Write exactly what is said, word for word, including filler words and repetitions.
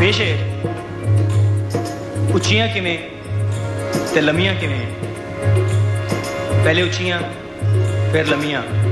ਪੇਸ਼ੇ ਉੱਚੀਆਂ ਕਿਵੇਂ ਤੇ ਲੰਮੀਆਂ ਕਿਵੇਂ, ਪਹਿਲੇ ਉੱਚੀਆਂ ਫਿਰ ਲੰਮੀਆਂ।